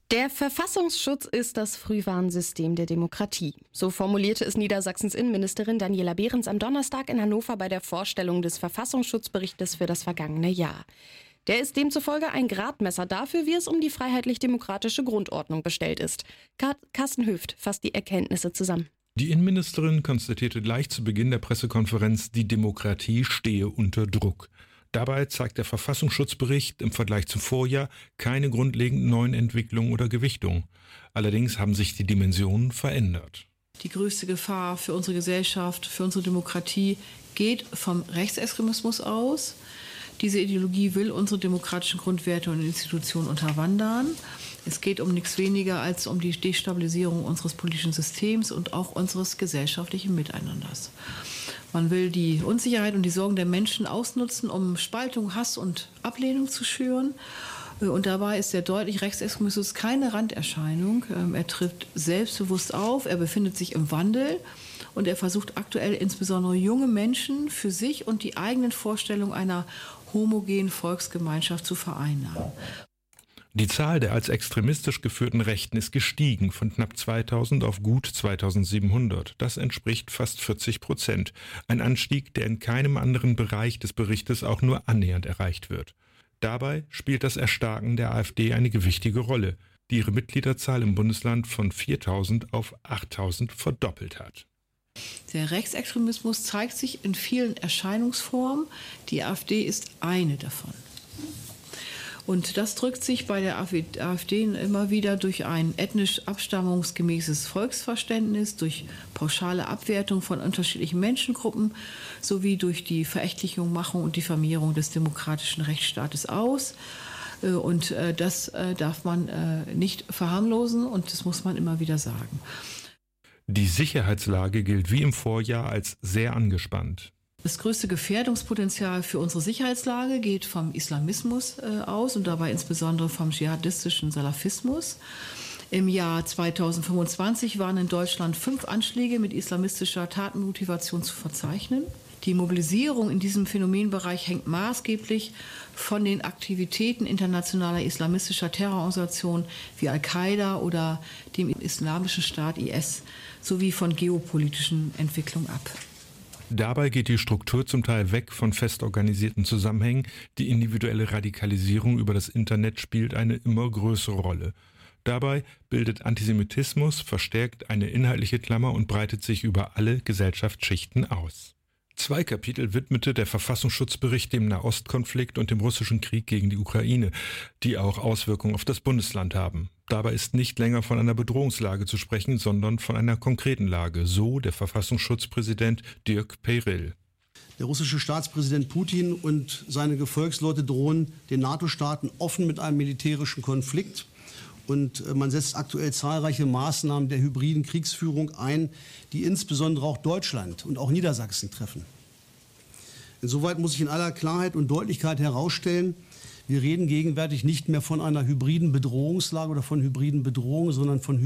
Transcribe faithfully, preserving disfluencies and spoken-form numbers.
Der Verfassungsschutz ist das Frühwarnsystem der Demokratie. So formulierte es Niedersachsens Innenministerin Daniela Behrens am Donnerstag in Hannover bei der Vorstellung des Verfassungsschutzberichtes für das vergangene Jahr. Der ist demzufolge ein Gradmesser dafür, wie es um die freiheitlich-demokratische Grundordnung bestellt ist. Carsten Höft fasst die Erkenntnisse zusammen. Die Innenministerin konstatierte gleich zu Beginn der Pressekonferenz, die Demokratie stehe unter Druck. Dabei zeigt der Verfassungsschutzbericht im Vergleich zum Vorjahr keine grundlegenden neuen Entwicklungen oder Gewichtungen. Allerdings haben sich die Dimensionen verändert. Die größte Gefahr für unsere Gesellschaft, für unsere Demokratie geht vom Rechtsextremismus aus. Diese Ideologie will unsere demokratischen Grundwerte und Institutionen unterwandern. Es geht um nichts weniger als um die Destabilisierung unseres politischen Systems und auch unseres gesellschaftlichen Miteinanders. Man will die Unsicherheit und die Sorgen der Menschen ausnutzen, um Spaltung, Hass und Ablehnung zu schüren. Und dabei ist der deutliche Rechtsextremismus keine Randerscheinung. Er tritt selbstbewusst auf, er befindet sich im Wandel und er versucht aktuell insbesondere junge Menschen für sich und die eigenen Vorstellungen einer homogenen Volksgemeinschaft zu vereinnahmen. Die Zahl der als extremistisch geführten Rechten ist gestiegen von knapp zweitausend auf gut zweitausendsiebenhundert. Das entspricht fast vierzig Prozent. Ein Anstieg, der in keinem anderen Bereich des Berichtes auch nur annähernd erreicht wird. Dabei spielt das Erstarken der AfD eine gewichtige Rolle, die ihre Mitgliederzahl im Bundesland von viertausend auf achttausend verdoppelt hat. Der Rechtsextremismus zeigt sich in vielen Erscheinungsformen. Die AfD ist eine davon. Und das drückt sich bei der AfD immer wieder durch ein ethnisch abstammungsgemäßes Volksverständnis, durch pauschale Abwertung von unterschiedlichen Menschengruppen sowie durch die Verächtlichung, Machung und Diffamierung des demokratischen Rechtsstaates aus. Und das darf man nicht verharmlosen und das muss man immer wieder sagen. Die Sicherheitslage gilt wie im Vorjahr als sehr angespannt. Das größte Gefährdungspotenzial für unsere Sicherheitslage geht vom Islamismus äh, aus und dabei insbesondere vom dschihadistischen Salafismus. Im Jahr zweitausendfünfundzwanzig waren in Deutschland fünf Anschläge mit islamistischer Tatenmotivation zu verzeichnen. Die Mobilisierung in diesem Phänomenbereich hängt maßgeblich von den Aktivitäten internationaler islamistischer Terrororganisationen wie Al-Qaida oder dem Islamischen Staat I S sowie von geopolitischen Entwicklungen ab. Dabei geht die Struktur zum Teil weg von fest organisierten Zusammenhängen. Die individuelle Radikalisierung über das Internet spielt eine immer größere Rolle. Dabei bildet Antisemitismus verstärkt eine inhaltliche Klammer und breitet sich über alle Gesellschaftsschichten aus. Zwei Kapitel widmete der Verfassungsschutzbericht dem Nahostkonflikt und dem russischen Krieg gegen die Ukraine, die auch Auswirkungen auf das Bundesland haben. Dabei ist nicht länger von einer Bedrohungslage zu sprechen, sondern von einer konkreten Lage, so der Verfassungsschutzpräsident Dirk Peryl. Der russische Staatspräsident Putin und seine Gefolgsleute drohen den NATO-Staaten offen mit einem militärischen Konflikt. Und man setzt aktuell zahlreiche Maßnahmen der hybriden Kriegsführung ein, die insbesondere auch Deutschland und auch Niedersachsen treffen. Insoweit muss ich in aller Klarheit und Deutlichkeit herausstellen, wir reden gegenwärtig nicht mehr von einer hybriden Bedrohungslage oder von hybriden Bedrohungen, sondern von